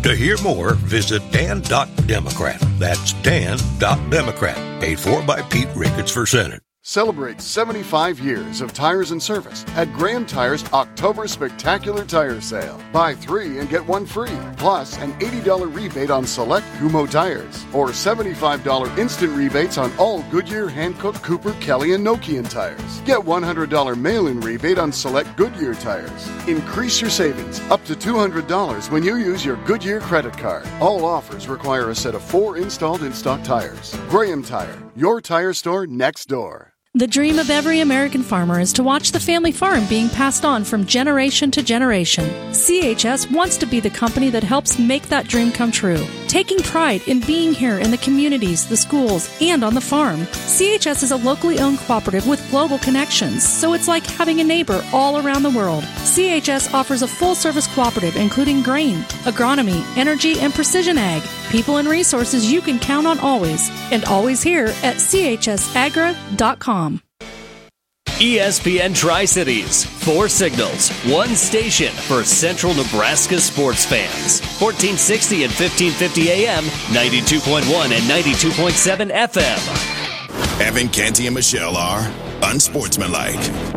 To hear more, visit Dan.Democrat. That's Dan.Democrat. Paid for by Pete Ricketts for Senate. Celebrate 75 years of tires and service at Graham Tire's October Spectacular Tire Sale. Buy 3 and get 1 free, plus an $80 rebate on select Kumho tires, or $75 instant rebates on all Goodyear, Hankook, Cooper, Kelly, and Nokian tires. Get $100 mail-in rebate on select Goodyear tires. Increase your savings up to $200 when you use your Goodyear credit card. All offers require a set of 4 installed in-stock tires. Graham Tire, your tire store next door. The dream of every American farmer is to watch the family farm being passed on from generation to generation. CHS wants to be the company that helps make that dream come true. Taking pride in being here in the communities, the schools, and on the farm. CHS is a locally owned cooperative with global connections, so it's like having a neighbor all around the world. CHS offers a full-service cooperative including grain, agronomy, energy, and precision ag. People and resources you can count on always, and always here at chsagra.com. ESPN Tri-Cities, 4 signals, 1 station for Central Nebraska sports fans. 1460 and 1550 AM, 92.1 and 92.7 FM. Evan, Canty, and Michelle are unsportsmanlike.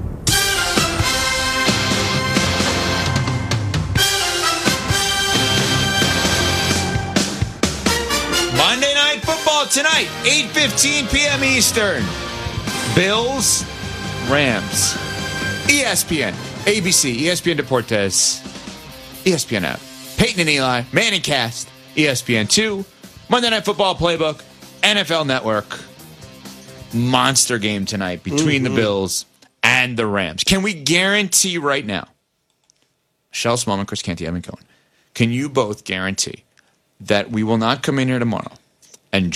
Monday Night Football tonight, 8:15 p.m. Eastern. Bills, Rams, ESPN, ABC, ESPN Deportes, ESPN app, Peyton and Eli, Manning Cast, ESPN2, Monday Night Football Playbook, NFL Network. Monster game tonight between the Bills and the Rams. Can we guarantee right now, Michelle Smallman, Chris Canty, Evan Cohen, can you both guarantee that we will not come in here tomorrow and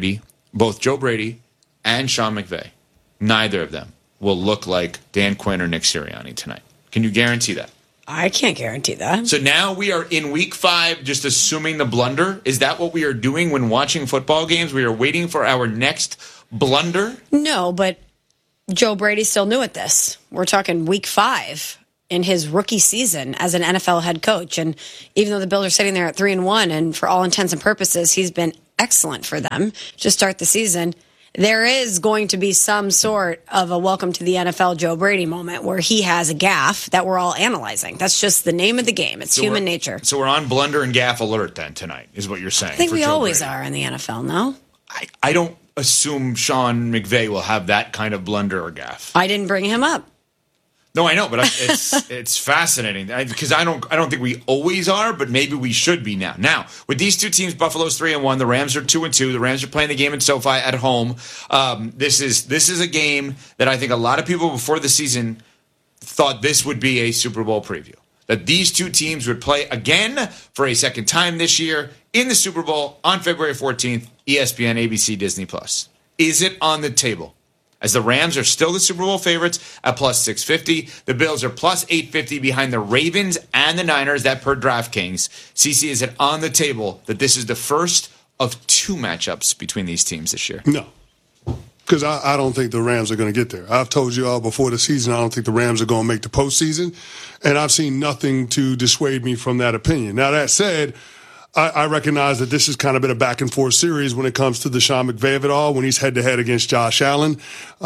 both Joe Brady and Sean McVay, neither of them will look like Dan Quinn or Nick Sirianni tonight? Can you guarantee that? I can't guarantee that. So now we are in week 5, just assuming the blunder. Is that what we are doing when watching football games? We are waiting for our next blunder? No, but Joe Brady's still new at this. We're talking week 5 in his rookie season as an NFL head coach. And even though the Bills are sitting there at 3-1, and for all intents and purposes, he's been excellent for them to start the season, there is going to be some sort of a welcome to the NFL Joe Brady moment where he has a gaffe that we're all analyzing. That's just the name of the game. It's human nature. So we're on blunder and gaff alert then tonight, is what you're saying. I think we Joe always Brady. are in the NFL, no? I don't assume Sean McVay will have that kind of blunder or gaff. I didn't bring him up. No, I know, but it's fascinating because I don't think we always are, but maybe we should be now. Now, with these two teams, Buffalo's 3-1, the Rams are 2-2. The Rams are playing the game in SoFi at home. This is a game that I think a lot of people before the season thought this would be a Super Bowl preview. That these two teams would play again for a second time this year in the Super Bowl on February 14th, ESPN, ABC, Disney+. Is it on the table? As the Rams are still the Super Bowl favorites at plus 650. The Bills are plus 850 behind the Ravens and the Niners, that per DraftKings. CC, is it on the table that this is the first of 2 matchups between these teams this year? No, because I don't think the Rams are going to get there. I've told you all before the season, I don't think the Rams are going to make the postseason, and I've seen nothing to dissuade me from that opinion. Now, that said, I recognize that this has kind of been a back-and-forth series when it comes to the Sean McVay of it all, when he's head-to-head against Josh Allen.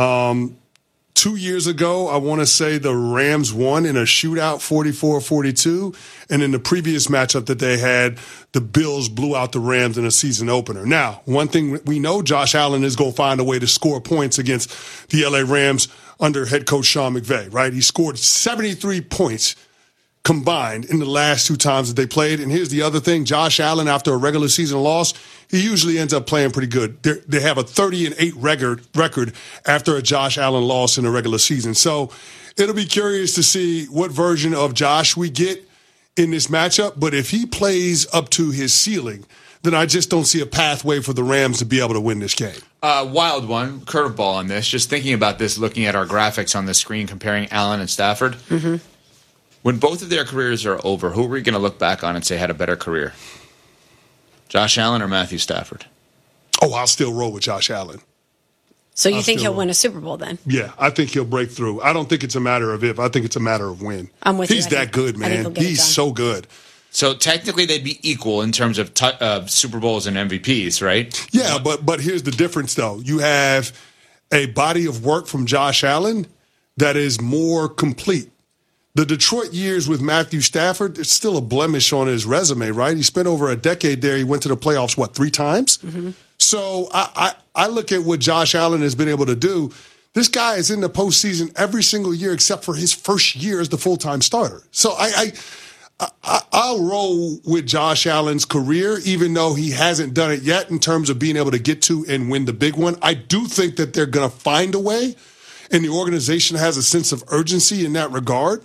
2 years ago, I want to say the Rams won in a shootout 44-42, and in the previous matchup that they had, the Bills blew out the Rams in a season opener. Now, one thing we know, Josh Allen is going to find a way to score points against the LA Rams under head coach Sean McVay, right? He scored 73 points combined in the last 2 times that they played. And here's the other thing. Josh Allen, after a regular season loss, he usually ends up playing pretty good. They have a 30-8 record after a Josh Allen loss in the regular season. So it'll be curious to see what version of Josh we get in this matchup. But if he plays up to his ceiling, then I just don't see a pathway for the Rams to be able to win this game. Wild one, curveball on this. Just thinking about this, looking at our graphics on the screen, comparing Allen and Stafford. Mm-hmm. When both of their careers are over, who are we going to look back on and say had a better career? Josh Allen or Matthew Stafford? Oh, I'll still roll with Josh Allen. So you think he'll win a Super Bowl then? Yeah, I think he'll break through. I don't think it's a matter of if. I think it's a matter of when. I'm with you. He's that good, man. He's so good. So technically, they'd be equal in terms of Super Bowls and MVPs, right? Yeah, but here's the difference, though. You have a body of work from Josh Allen that is more complete. The Detroit years with Matthew Stafford, it's still a blemish on his resume, right? He spent over a decade there. He went to the playoffs, 3 times? Mm-hmm. So I look at what Josh Allen has been able to do. This guy is in the postseason every single year except for his first year as the full-time starter. So I'll roll with Josh Allen's career, even though he hasn't done it yet in terms of being able to get to and win the big one. I do think that they're going to find a way, and the organization has a sense of urgency in that regard.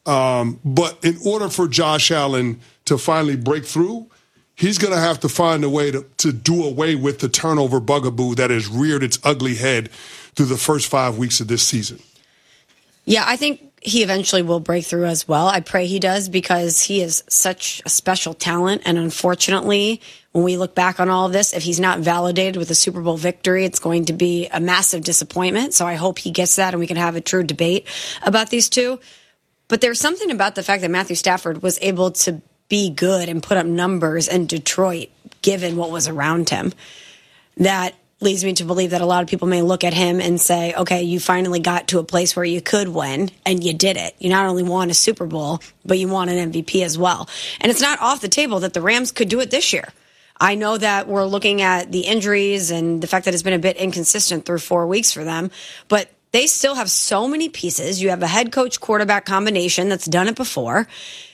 But in order for Josh Allen to finally break through, he's going to have to find a way to do away with the turnover bugaboo that has reared its ugly head through the first 5 weeks of this season. Yeah, I think he eventually will break through as well. I pray he does, because he is such a special talent. And unfortunately, when we look back on all of this, if he's not validated with a Super Bowl victory, it's going to be a massive disappointment. So I hope he gets that and we can have a true debate about these two. But there's something about the fact that Matthew Stafford was able to be good and put up numbers in Detroit, given what was around him, that leads me to believe that a lot of people may look at him and say, okay, you finally got to a place where you could win, and you did it. You not only won a Super Bowl, but you won an MVP as well. And it's not off the table that the Rams could do it this year. I know that we're looking at the injuries and the fact that it's been a bit inconsistent through 4 weeks for them, but they still have so many pieces. You have a head coach quarterback combination that's done it before.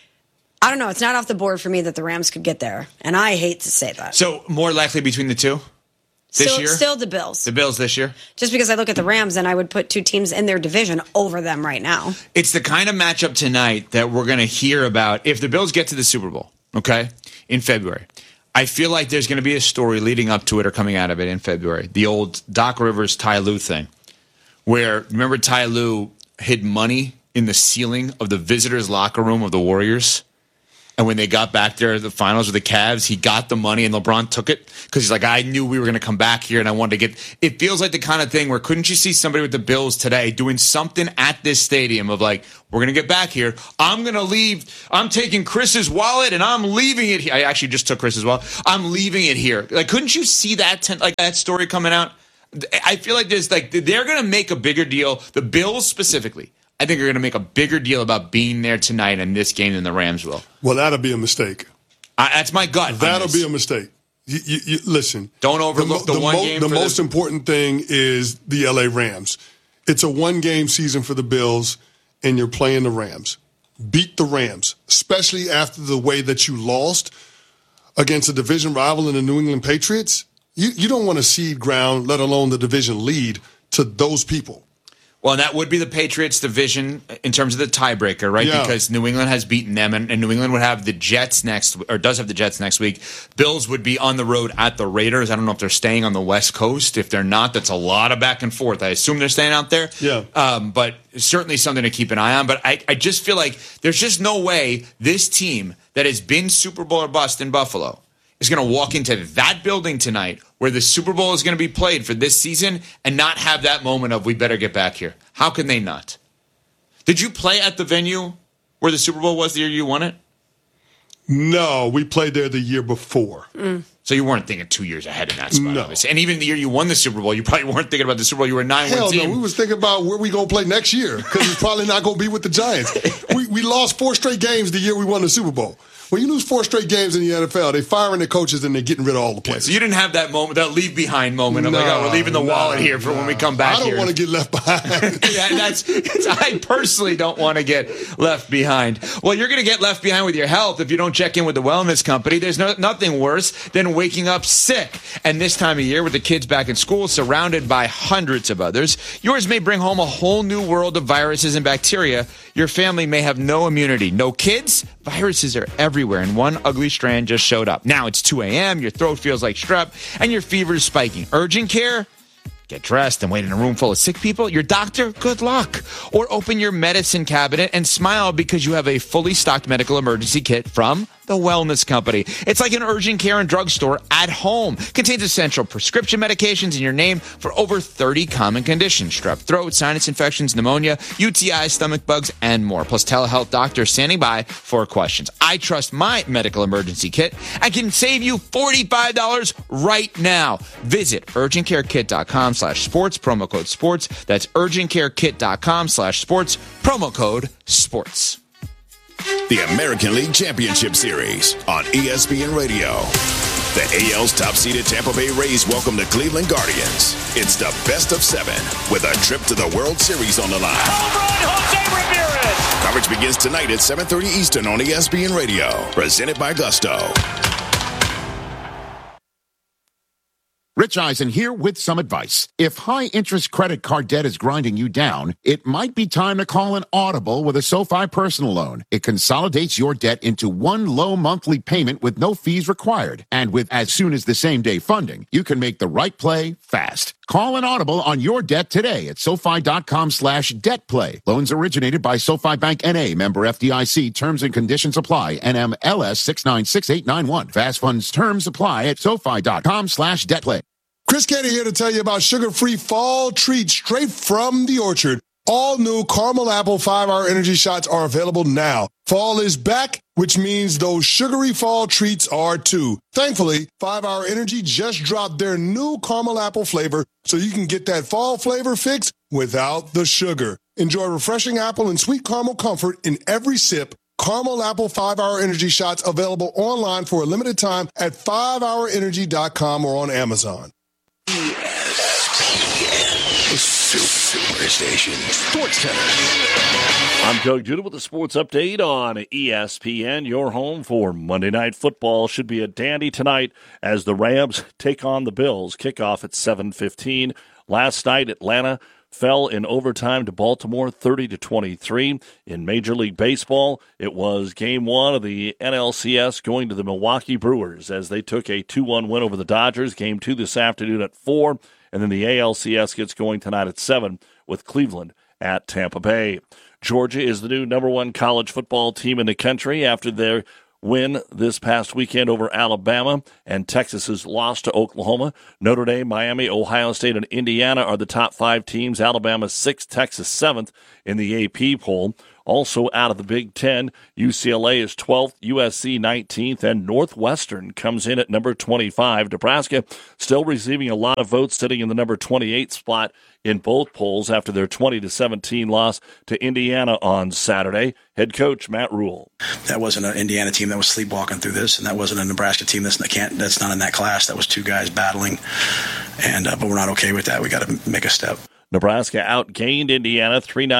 I don't know. It's not off the board for me that the Rams could get there, and I hate to say that. So more likely between the two? This year? Still the Bills. The Bills this year? Just because I look at the Rams and I would put 2 teams in their division over them right now. It's the kind of matchup tonight that we're going to hear about if the Bills get to the Super Bowl, okay, in February. I feel like there's going to be a story leading up to it or coming out of it in February. The old Doc Rivers, Ty Lue thing, where, remember Ty Lue hid money in the ceiling of the visitors' locker room of the Warriors? And when they got back there, the finals with the Cavs, he got the money and LeBron took it because he's like, I knew we were going to come back here and I wanted to get. It feels like the kind of thing where couldn't you see somebody with the Bills today doing something at this stadium of like, we're going to get back here. I'm going to leave. I'm taking Chris's wallet and I'm leaving it here. I actually just took Chris's wallet. I'm leaving it here. Like, couldn't you see that that story coming out? I feel like they're going to make a bigger deal. The Bills specifically. I think they're going to make a bigger deal about being there tonight in this game than the Rams will. Well, that'll be a mistake. That's my gut. That'll be a mistake. You listen. Don't overlook the one game. The most important thing is the LA Rams. It's a one-game season for the Bills, and you're playing the Rams. Beat the Rams, especially after the way that you lost against a division rival in the New England Patriots. You don't want to cede ground, let alone the division lead, to those people. Well, and that would be the Patriots division in terms of the tiebreaker, right? Yeah. Because New England has beaten them, and New England would have the Jets does have the Jets next week. Bills would be on the road at the Raiders. I don't know if they're staying on the West Coast. If they're not, that's a lot of back and forth. I assume they're staying out there. Yeah. But certainly something to keep an eye on. But I just feel like there's just no way this team that has been Super Bowl or bust in Buffalo is going to walk into that building tonight where the Super Bowl is going to be played for this season and not have that moment of we better get back here. How can they not? Did you play at the venue where the Super Bowl was the year you won it? No, we played there the year before. So you weren't thinking 2 years ahead in that spot, no. Obviously. And even the year you won the Super Bowl, you probably weren't thinking about the Super Bowl. You were 9-1 Hell team. no, we was thinking about where we going to play next year because it's probably not going to be with the Giants. We lost 4 straight games the year we won the Super Bowl. When you lose 4 straight games in the NFL, they're firing the coaches and they're getting rid of all the players. So you didn't have that moment, that leave behind moment of we're leaving the wallet here for when we come back here. I don't want to get left behind. I personally don't want to get left behind. Well, you're going to get left behind with your health if you don't check in with the wellness company. There's nothing worse than waking up sick. And this time of year with the kids back in school, surrounded by hundreds of others, yours may bring home a whole new world of viruses and bacteria. Your family may have no immunity. No kids? Viruses are everywhere, and one ugly strand just showed up. Now it's 2 a.m., your throat feels like strep, and your fever is spiking. Urgent care? Get dressed and wait in a room full of sick people? Your doctor? Good luck. Or open your medicine cabinet and smile because you have a fully stocked medical emergency kit from The Wellness Company. It's like an urgent care and drugstore at home. Contains essential prescription medications in your name for over 30 common conditions. Strep throat, sinus infections, pneumonia, UTI, stomach bugs, and more. Plus telehealth doctors standing by for questions. I trust my medical emergency kit. I can save you $45 right now. Visit urgentcarekit.com/sports, promo code sports. That's urgentcarekit.com/sports, promo code sports. The American League Championship Series on ESPN Radio. The AL's top-seeded Tampa Bay Rays welcome the Cleveland Guardians. It's the best of 7 with a trip to the World Series on the line. Home run, Jose Ramirez! Coverage begins tonight at 7:30 Eastern on ESPN Radio. Presented by Gusto. Rich Eisen here with some advice. If high-interest credit card debt is grinding you down, it might be time to call an audible with a SoFi personal loan. It consolidates your debt into one low monthly payment with no fees required. And with as soon as the same-day funding, you can make the right play fast. Call an audible on your debt today at SoFi.com/debt play. Loans originated by SoFi Bank N.A., member FDIC. Terms and conditions apply. NMLS 696891. Fast funds terms apply at SoFi.com/debt play. Chris Canty here to tell you about sugar-free fall treats straight from the orchard. All new caramel apple 5-hour energy shots are available now. Fall is back, which means those sugary fall treats are too. Thankfully, 5-hour energy just dropped their new caramel apple flavor so you can get that fall flavor fix without the sugar. Enjoy refreshing apple and sweet caramel comfort in every sip. Caramel apple 5-hour energy shots available online for a limited time at 5hourenergy.com or on Amazon. Superstation Sports Center. I'm Doug Duda with the sports update on ESPN. Your home for Monday Night Football. Should be a dandy tonight as the Rams take on the Bills. Kickoff at 7:15. Last night, Atlanta fell in overtime to Baltimore 30-23. In Major League Baseball, it was Game 1 of the NLCS going to the Milwaukee Brewers as they took a 2-1 win over the Dodgers. Game 2 this afternoon at 4. And then the ALCS gets going tonight at 7 with Cleveland at Tampa Bay. Georgia is the new number 1 college football team in the country after their win this past weekend over Alabama, and Texas's loss to Oklahoma. Notre Dame, Miami, Ohio State, and Indiana are the top 5 teams. Alabama 6th, Texas 7th in the AP poll. Also out of the Big Ten, UCLA is 12th, USC 19th, and Northwestern comes in at number 25. Nebraska still receiving a lot of votes, sitting in the number 28 spot in both polls after their 20-17 loss to Indiana on Saturday. Head coach Matt Rule. That wasn't an Indiana team that was sleepwalking through this, and that wasn't a Nebraska team that's not in that class. That was 2 guys battling, and but we're not okay with that. We got to make a step. Nebraska outgained Indiana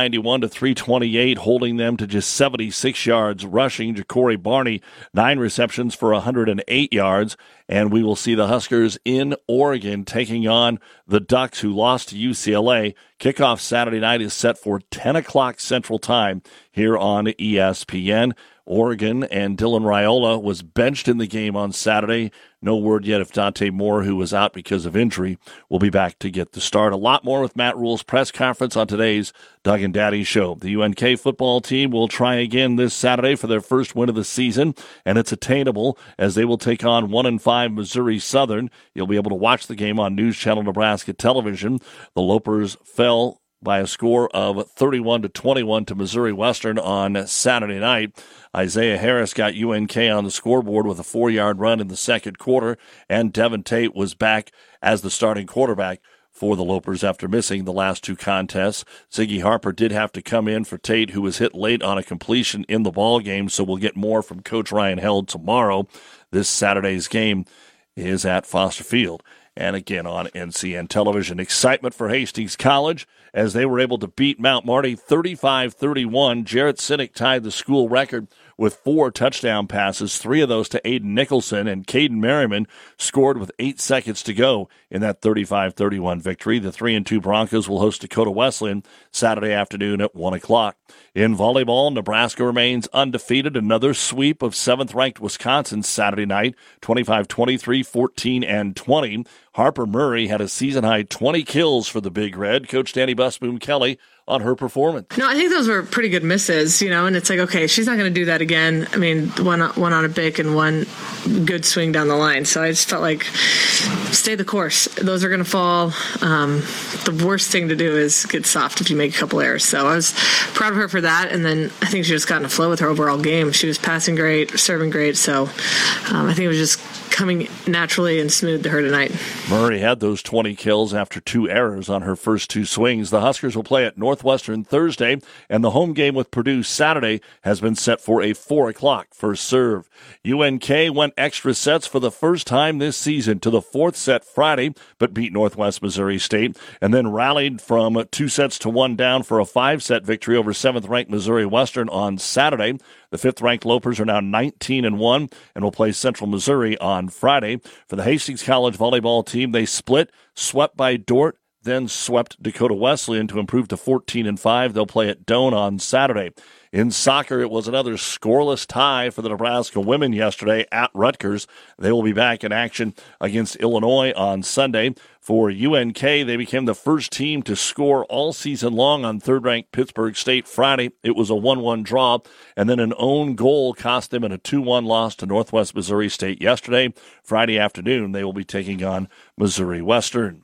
391-328, holding them to just 76 yards rushing. Ja'Cory Barney, 9 receptions for 108 yards. And we will see the Huskers in Oregon taking on the Ducks, who lost to UCLA. Kickoff Saturday night is set for 10 o'clock Central Time here on ESPN. Oregon and Dylan Raiola was benched in the game on Saturday. No word yet if Dante Moore, who was out because of injury, will be back to get the start. A lot more with Matt Rule's press conference on today's Doug and Daddy Show. The UNK football team will try again this Saturday for their first win of the season, and it's attainable as they will take on 1-5 Missouri Southern. You'll be able to watch the game on News Channel Nebraska television. The Lopers fell by a score of 31-21 to Missouri Western on Saturday night. Isaiah Harris got UNK on the scoreboard with a 4-yard run in the second quarter, and Devin Tate was back as the starting quarterback for the Lopers after missing the last 2 contests. Ziggy Harper did have to come in for Tate, who was hit late on a completion in the ball game, so we'll get more from Coach Ryan Held tomorrow. This Saturday's game is at Foster Field and again on NCN television. Excitement for Hastings College as they were able to beat Mount Marty 35-31. Jarrett Sinek tied the school record with 4 touchdown passes, 3 of those to Aiden Nicholson, and Caden Merriman scored with 8 seconds to go in that 35-31 victory. The 3-2 Broncos will host Dakota Wesleyan Saturday afternoon at 1 o'clock. In volleyball, Nebraska remains undefeated. Another sweep of 7th-ranked Wisconsin Saturday night, 25-23, 14, and 20. Harper Murray had a season-high 20 kills for the Big Red. Coach Danny Busboom Kelly on her performance. No, I think those were pretty good misses, and it's like, okay, she's not going to do that again. I mean, one on a bick and one good swing down the line. So I just felt like stay the course. Those are going to fall. The worst thing to do is get soft if you make a couple errors. So I was proud of her for that. And then I think she just got in a flow with her overall game. She was passing great, serving great. So I think it was just coming naturally and smooth to her tonight. Murray had those 20 kills after 2 errors on her first 2 swings. The Huskers will play at Northwestern Thursday, and the home game with Purdue Saturday has been set for a 4 o'clock first serve. UNK went extra sets for the first time this season to the 4th set Friday, but beat Northwest Missouri State, and then rallied from 2-1 down for a 5-set victory over 7th-ranked Missouri Western on Saturday. The 5th-ranked Lopers are now 19-1 and will play Central Missouri on Friday. For the Hastings College volleyball team, they split, swept by Dordt, then swept Dakota Wesleyan to improve to 14-5. They'll play at Doane on Saturday. In soccer, it was another scoreless tie for the Nebraska women yesterday at Rutgers. They will be back in action against Illinois on Sunday. For UNK, they became the first team to score all season long on 3rd-ranked Pittsburgh State Friday. It was a 1-1 draw, and then an own goal cost them in a 2-1 loss to Northwest Missouri State yesterday. Friday afternoon, they will be taking on Missouri Western.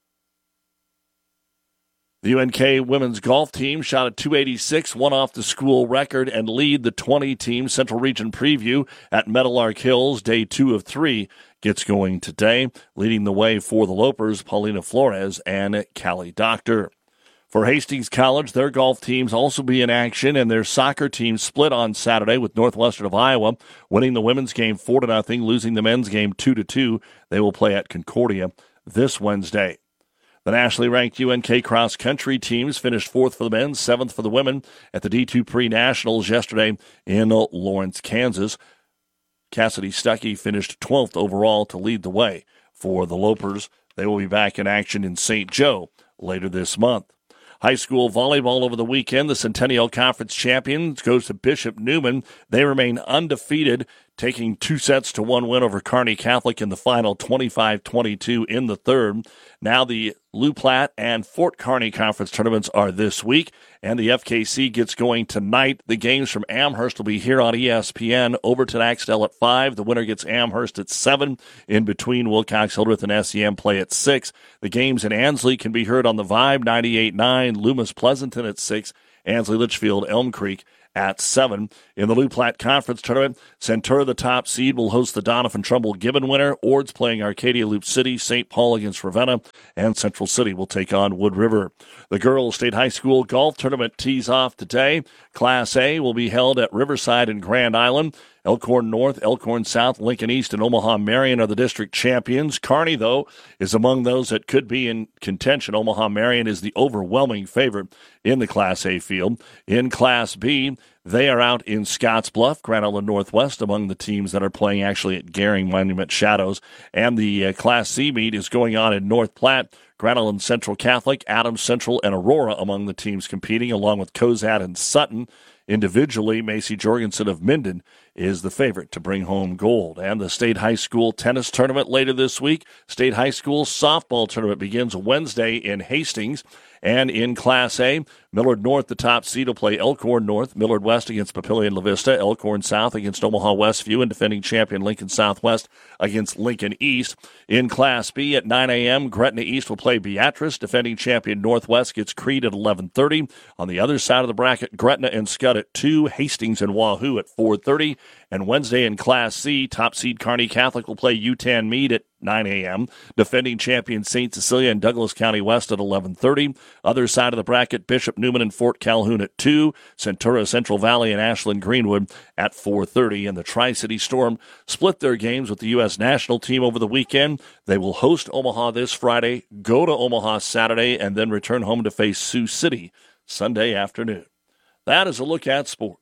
The UNK women's golf team shot a .286, one off the school record, and lead the 20-team Central Region Preview at Meadowlark Hills. Day 2 of 3 gets going today. Leading the way for the Lopers, Paulina Flores and Callie Doctor. For Hastings College, their golf teams also be in action, and their soccer team split on Saturday with Northwestern of Iowa, winning the women's game 4-0, losing the men's game 2-2. They will play at Concordia this Wednesday. The nationally ranked UNK cross-country teams finished 4th for the men, 7th for the women at the D2 Pre-Nationals yesterday in Lawrence, Kansas. Cassidy Stuckey finished 12th overall to lead the way for the Lopers. They will be back in action in St. Joe later this month. High school volleyball over the weekend. The Centennial Conference champions goes to Bishop Neumann. They remain undefeated, taking 2-1 win over Kearney Catholic in the final, 25-22 in the third. Now the Lou Platte and Fort Kearney Conference tournaments are this week, and the FKC gets going tonight. The games from Amherst will be here on ESPN. Overton Axtell at 5. The winner gets Amherst at 7. In between, Wilcox, Hildreth, and SEM play at 6. The games in Ansley can be heard on the Vibe 98.9. Loomis Pleasanton at 6. Ansley Litchfield, Elm Creek at 7. In the Lou Platte Conference Tournament, Centura, the top seed, will host the Donovan Trumbull Gibbon winner. Ord's playing Arcadia Loop City, St. Paul against Ravenna, and Central City will take on Wood River. The Girls State High School Golf Tournament tees off today. Class A will be held at Riverside and Grand Island. Elkhorn North, Elkhorn South, Lincoln East, and Omaha Marion are the district champions. Kearney, though, is among those that could be in contention. Omaha Marion is the overwhelming favorite in the Class A field. In Class B, they are out in Scottsbluff, Grand Island Northwest, among the teams that are playing actually at Gehring Monument Shadows. And the Class C meet is going on in North Platte. Grand Island Central Catholic, Adams Central, and Aurora among the teams competing, along with Cozad and Sutton. Individually, Macy Jorgensen of Minden is the favorite to bring home gold. And the State High School tennis tournament later this week. State High School softball tournament begins Wednesday in Hastings. And in Class A, Millard North, the top seed, will play Elkhorn North, Millard West against Papillion La Vista, Elkhorn South against Omaha Westview, and defending champion Lincoln Southwest against Lincoln East. In Class B at 9 a.m., Gretna East will play Beatrice, defending champion Northwest gets Creed at 11:30. On the other side of the bracket, Gretna and Scud at 2, Hastings and Wahoo at 4:30. And Wednesday in Class C, top seed Kearney Catholic will play UTAN Meade at 9 a.m., defending champion St. Cecilia and Douglas County West at 11:30. Other side of the bracket, Bishop Neumann and Fort Calhoun at 2, Centura, Central Valley, and Ashland Greenwood at 4:30. And the Tri-City Storm split their games with the U.S. national team over the weekend. They will host Omaha this Friday, go to Omaha Saturday, and then return home to face Sioux City Sunday afternoon. That is a look at sports.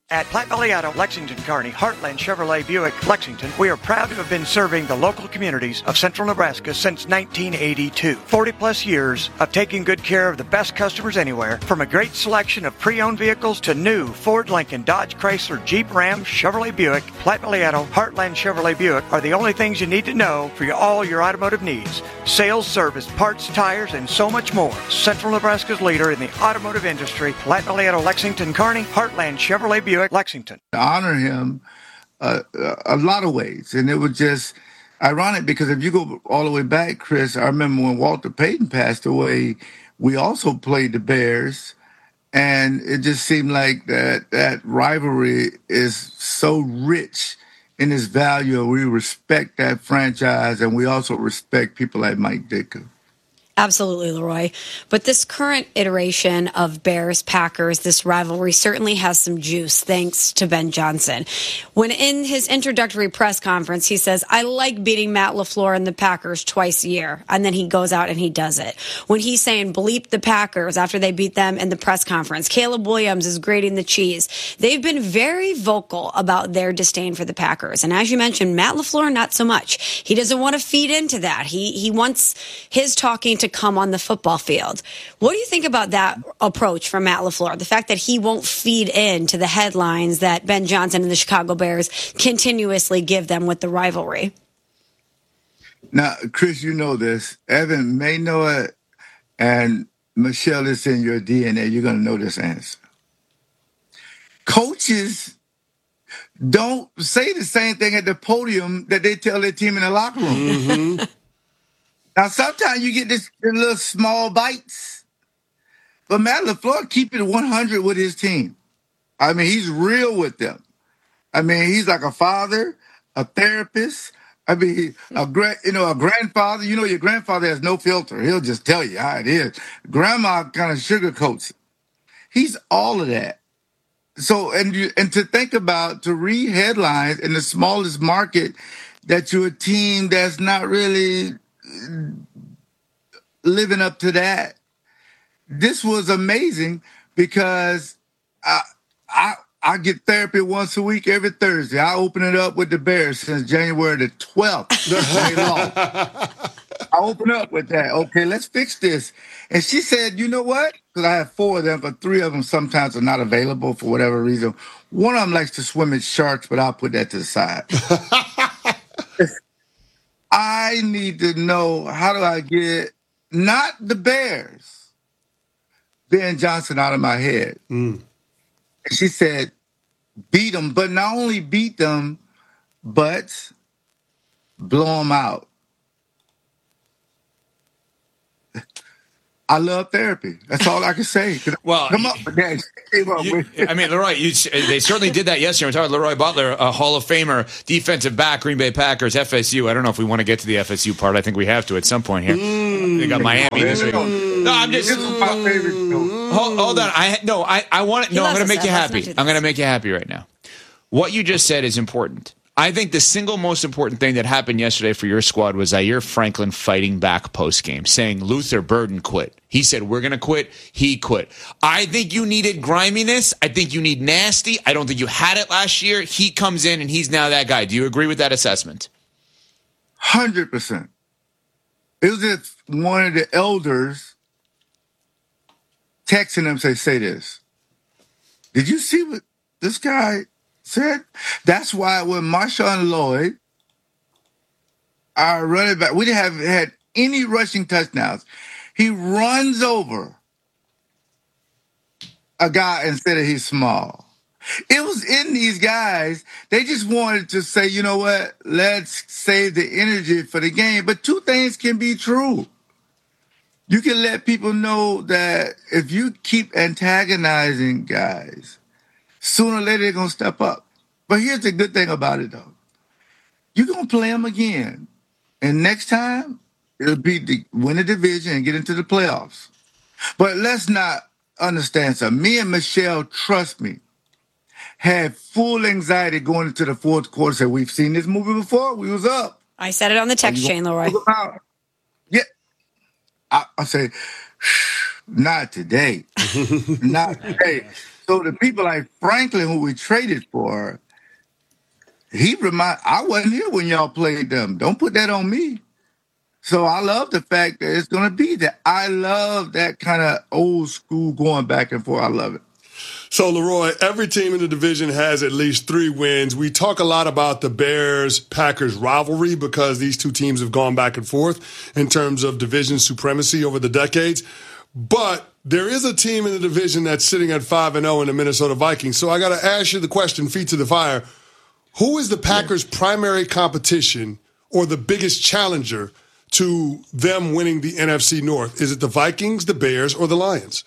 At Platte Valley Auto, Lexington, Kearney, Heartland Chevrolet Buick, Lexington, we are proud to have been serving the local communities of central Nebraska since 1982. 40 plus years of taking good care of the best customers anywhere, from a great selection of pre-owned vehicles to new Ford, Lincoln, Dodge, Chrysler, Jeep, Ram, Chevrolet Buick. Platte Valley Auto, Heartland Chevrolet Buick are the only things you need to know for all your automotive needs. Sales, service, parts, tires, and so much more. Central Nebraska's leader in the automotive industry, Platte Valley Auto, Lexington, Kearney, Heartland Chevrolet Buick, Lexington. Honor him a lot of ways. And it was just ironic because if you go all the way back, Chris, I remember when Walter Payton passed away, we also played the Bears. And it just seemed like that rivalry is so rich in its value. We respect that franchise, and we also respect people like Mike Ditka. Absolutely, Leroy. But this current iteration of Bears-Packers, this rivalry certainly has some juice thanks to Ben Johnson. When in his introductory press conference, he says, I like beating Matt LaFleur and the Packers twice a year. And then he goes out and he does it. When he's saying bleep the Packers after they beat them in the press conference, Caleb Williams is grating the cheese. They've been very vocal about their disdain for the Packers. And as you mentioned, Matt LaFleur, not so much. He doesn't want to feed into that. He wants his talking to come on the football field. What do you think about that approach from Matt LaFleur? The fact that he won't feed into the headlines that Ben Johnson and the Chicago Bears continuously give them with the rivalry. Now, Chris, you know this. Evan may know it, and Michelle, it's in your DNA. You're going to know this answer. Coaches don't say the same thing at the podium that they tell their team in the locker room. Mm-hmm. Now, sometimes you get this little small bites, but Matt LaFleur keep it 100 with his team. I mean, he's real with them. I mean, he's like a father, a therapist. I mean, a grandfather. You know, your grandfather has no filter. He'll just tell you how it is. Grandma kind of sugarcoats it. He's all of that. So, and to think about, to read headlines in the smallest market that you're a team that's not really living up to that. This was amazing because I get therapy once a week every Thursday. I open it up with the Bears since January the 12th. I open up with that. Okay, let's fix this. And she said, you know what? Because I have 4 of them, but 3 of them sometimes are not available for whatever reason. One of them likes to swim with sharks, but I'll put that to the side. I need to know, how do I get not the Bears, Ben Johnson out of my head? And she said, beat them, but not only beat them, but blow them out. I love therapy. That's all I can say. Well, come up with that. I mean, Leroy, they certainly did that yesterday. We're talking about Leroy Butler, a Hall of Famer, defensive back, Green Bay Packers, FSU. I don't know if we want to get to the FSU part. I think we have to at some point here. They got Miami this week. No, I'm just. This is my favorite show. Hold on. I want it. No, I'm going to make you happy. I'm going to make you happy right now. What you just said is important. I think the single most important thing that happened yesterday for your squad was Zaire Franklin fighting back post-game, saying Luther Burden quit. He said, we're going to quit. He quit. I think you needed griminess. I think you need nasty. I don't think you had it last year. He comes in, and he's now that guy. Do you agree with that assessment? 100%. It was just one of the elders texting him, say this. Did you see what this guy said? That's why when Marshawn Lloyd, our running back, we didn't have had any rushing touchdowns. He runs over a guy and said that he's small. It was in these guys. They just wanted to say, you know what? Let's save the energy for the game. But 2 things can be true. You can let people know that if you keep antagonizing guys, sooner or later they're going to step up. But here's the good thing about it, though. You're going to play them again. And next time, it'll be to win the division and get into the playoffs. But let's not understand something. Me and Michelle, trust me, had full anxiety going into the fourth quarter. Said, we've seen this movie before. We was up. I said it on the text chain, Leroy. Yeah. I say, not today. Not today. So the people like Franklin, who we traded for, I wasn't here when y'all played them. Don't put that on me. So I love the fact that it's going to be that. I love that kind of old school going back and forth. I love it. So, Leroy, every team in the division has at least 3 wins. We talk a lot about the Bears-Packers rivalry because these two teams have gone back and forth in terms of division supremacy over the decades. But there is a team in the division that's sitting at 5-0 in the Minnesota Vikings. So I got to ask you the question, feet to the fire. Who is the Packers' primary competition or the biggest challenger to them winning the NFC North? Is it the Vikings, the Bears, or the Lions?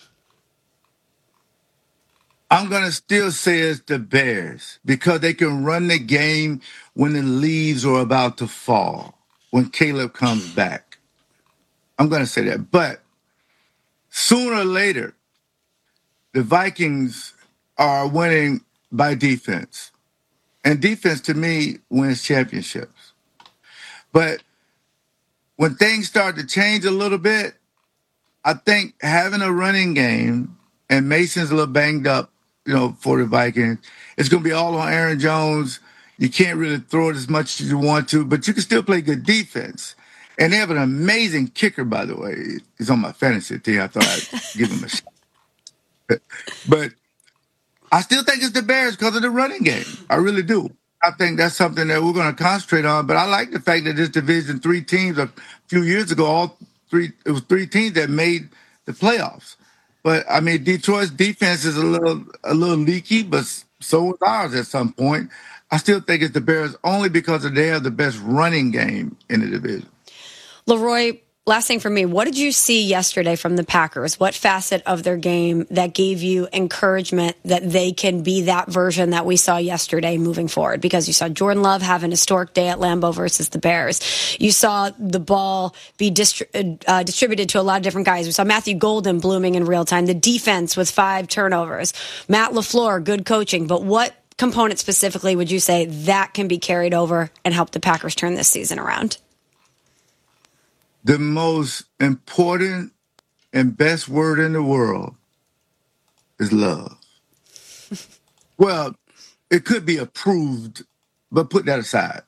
I'm going to still say it's the Bears because they can run the game when the leaves are about to fall, when Caleb comes back. I'm going to say that. But sooner or later, the Vikings are winning by defense. And defense, to me, wins championships. But when things start to change a little bit, I think having a running game, and Mason's a little banged up, for the Vikings, it's going to be all on Aaron Jones. You can't really throw it as much as you want to, but you can still play good defense. And they have an amazing kicker, by the way. He's on my fantasy team. I thought I'd give him a shot. But I still think it's the Bears because of the running game. I really do. I think that's something that we're going to concentrate on. But I like the fact that this division, 3 teams a few years ago, it was 3 teams that made the playoffs. But I mean, Detroit's defense is a little leaky, but so was ours at some point. I still think it's the Bears only because they have the best running game in the division. Leroy, last thing for me, what did you see yesterday from the Packers? What facet of their game that gave you encouragement that they can be that version that we saw yesterday moving forward? Because you saw Jordan Love have an historic day at Lambeau versus the Bears. You saw the ball be distributed to a lot of different guys. We saw Matthew Golden blooming in real time. The defense with 5 turnovers. Matt LaFleur, good coaching. But what component specifically would you say that can be carried over and help the Packers turn this season around? The most important and best word in the world is love. Well, it could be approved, but put that aside.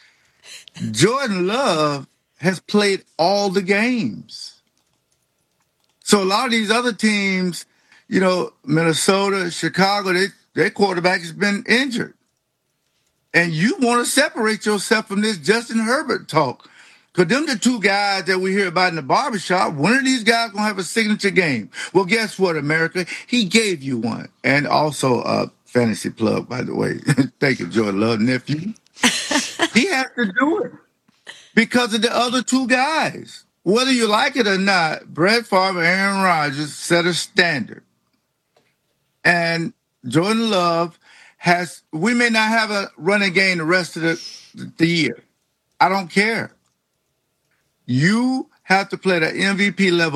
Jordan Love has played all the games. So a lot of these other teams, Minnesota, Chicago, their quarterback has been injured. And you want to separate yourself from this Justin Herbert talk. Because them the 2 guys that we hear about in the barbershop, when are these guys going to have a signature game? Well, guess what, America? He gave you one. And also a fantasy plug, by the way. Thank you, Jordan Love, nephew. He has to do it because of the other 2 guys. Whether you like it or not, Brett Favre and Aaron Rodgers set a standard. And Jordan Love we may not have a running game the rest of the year. I don't care. You have to play at an MVP level